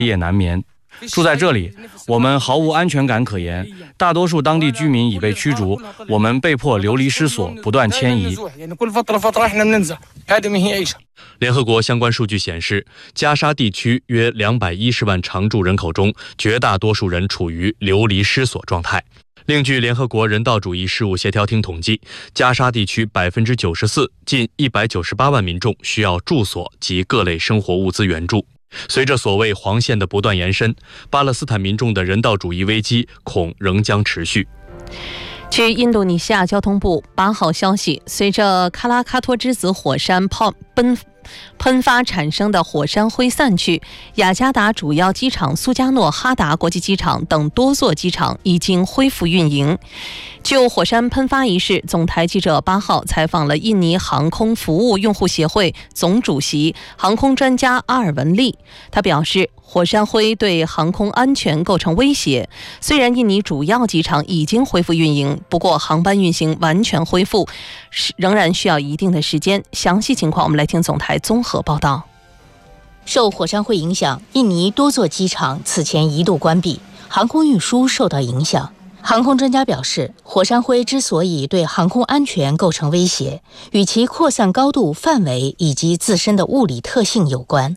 夜难眠。住在这里，我们毫无安全感可言，大多数当地居民已被驱逐，我们被迫流离失所，不断迁移。 联合国相关数据显示，加沙地区约210万常住人口中，绝大多数人处于流离失所状态。另据联合国人道主义事务协调厅统计，加沙地区94%，近198万民众需要住所及各类生活物资援助。随着所谓黄线的不断延伸，巴勒斯坦民众的人道主义危机恐仍将持续。 据印度尼西亚交通部8号消息，随着喀拉喀托之子火山喷发产生的火山灰散去，雅加达主要机场苏加诺哈达国际机场等多座机场已经恢复运营。就火山喷发一事，总台记者8号采访了印尼航空服务用户协会总主席、航空专家阿尔文利。他表示，火山灰对航空安全构成威胁。虽然印尼主要机场已经恢复运营，不过航班运行完全恢复仍然需要一定的时间。详细情况我们来听总台综合报道。 受火山灰影响，印尼多座机场此前一度关闭，航空运输受到影响。航空专家表示，火山灰之所以对航空安全构成威胁，与其扩散高度、范围以及自身的物理特性有关。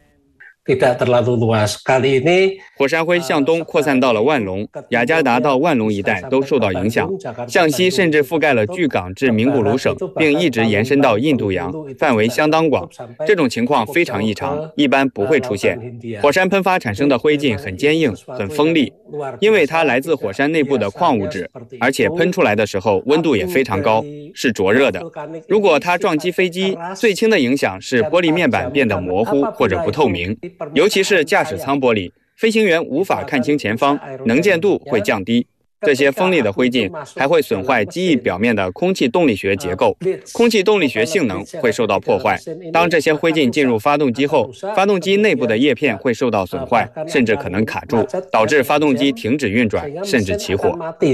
火山灰向东扩散到了万隆，雅加达到万隆一带都受到影响，向西甚至覆盖了巨港至名古鲁省，并一直延伸到印度洋，范围相当广。这种情况非常异常，一般不会出现。火山喷发产生的灰烬很坚硬、很锋利，因为它来自火山内部的矿物质，而且喷出来的时候温度也非常高，是灼热的。如果它撞击飞机，最轻的影响是玻璃面板变得模糊或者不透明。尤其是驾驶舱玻璃，飞行员无法看清前方，能见度会降低。这些锋利的灰烬还会损坏机翼表面的空气动力学结构，空气动力学性能会受到破坏。当这些灰烬进入发动机后，发动机内部的叶片会受到损坏，甚至可能卡住，导致发动机停止运转，甚至起火。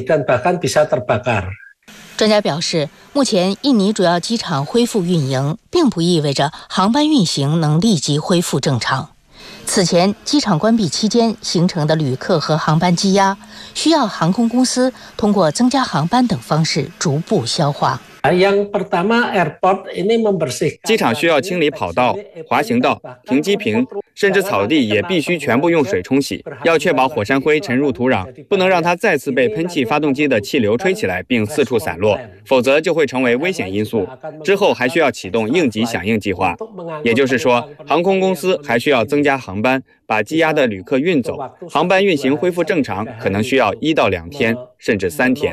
专家表示，目前印尼主要机场恢复运营，并不意味着航班运行能立即恢复正常。此前机场关闭期间形成的旅客和航班积压，需要航空公司通过增加航班等方式逐步消化。 机场需要清理跑道、滑行道、停机坪，甚至草地也必须全部用水冲洗。要确保火山灰沉入土壤，不能让它再次被喷气发动机的气流吹起来并四处散落，否则就会成为危险因素。之后还需要启动应急响应计划，也就是说，航空公司还需要增加航班，把积压的旅客运走。航班运行恢复正常，可能需要1到2天，甚至3天。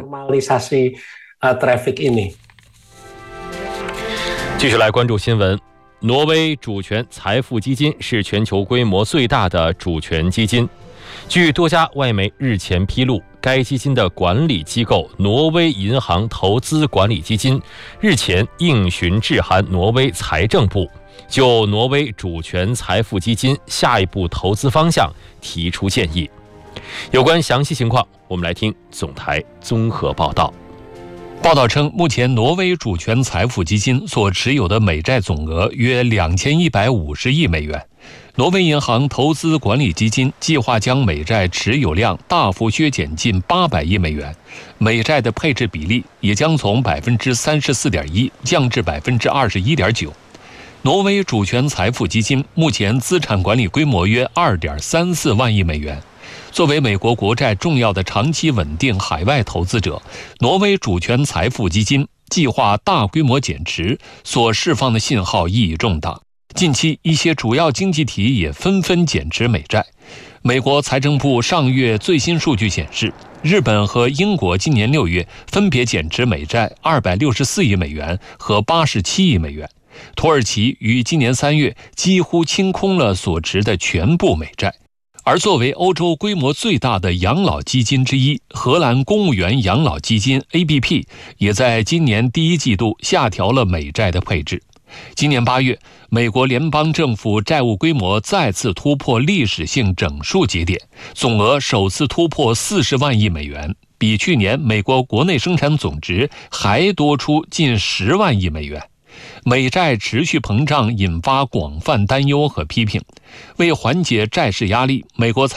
继续来关注新闻。挪威主权财富基金是全球规模最大的主权基金。据多家外媒日前披露，该基金的管理机构挪威银行投资管理基金日前应询致函挪威财政部，就挪威主权财富基金下一步投资方向提出建议。有关详细情况，我们来听总台综合报道。报道称，目前挪威主权财富基金所持有的美债总额约2150亿美元。挪威银行投资管理基金计划将美债持有量大幅削减近800亿美元，美债的配置比例也将从 34.1% 降至 21.9%。挪威主权财富基金目前资产管理规模约 2.34 万亿美元。作为美国国债重要的长期稳定海外投资者，挪威主权财富基金计划大规模减持，所释放的信号意义重大。近期一些主要经济体也纷纷减持美债。美国财政部上月最新数据显示，日本和英国今年6月分别减持美债264亿美元和87亿美元。土耳其于今年3月几乎清空了所持的全部美债。而作为欧洲规模最大的养老基金之一，荷兰公务员养老基金 ABP 也在今年第一季度下调了美债的配置。今年8月，美国联邦政府债务规模再次突破历史性整数节点，总额首次突破40万亿美元，比去年美国国内生产总值还多出近10万亿美元。 美债持续膨胀引发广泛担忧和批评。为缓解债市压力，美国